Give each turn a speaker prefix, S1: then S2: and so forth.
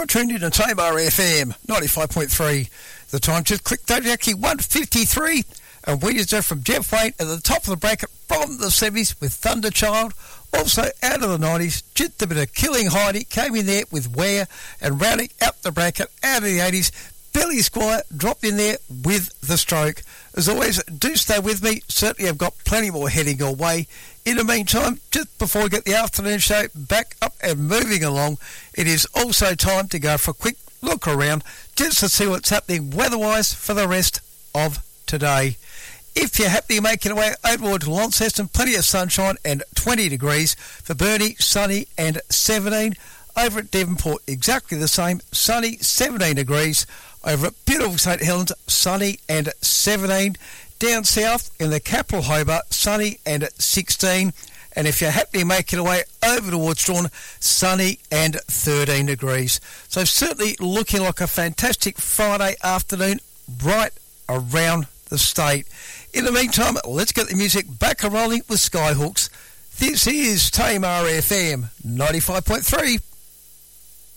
S1: tuned in to Tamar FM 95.3. The time just clicked over actually 1:53, and we just go from Jeff Wayne at the top of the bracket from the 70s with Thunderchild. Also out of the 90s, just a bit of Killing Heidi came in there with Where, and rounding out the bracket out of the 80s, Billy Squire dropped in there with The Stroke. As always, do stay with me. Certainly I've got plenty more heading your way. In the meantime, just before we get the afternoon show back up and moving along, it is also time to go for a quick look around just to see what's happening weather-wise for the rest of today. If you're happy making your way over towards Launceston, plenty of sunshine and 20 degrees. For Burnie, sunny and 17. Over at Devonport, exactly the same, sunny, 17 degrees. Over at beautiful St Helens, sunny and 17. Down south in the capital Hobart, sunny and 16. And if you're happy making your way over towards Strawn, sunny and 13 degrees. So certainly looking like a fantastic Friday afternoon right around the state. In the meantime, let's get the music back a rolling with Skyhooks. This is Tamar FM 95.3.